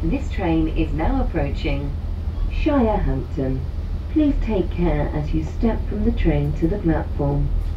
This train is now approaching Shirehampton. Please take care as you step from the train to the platform.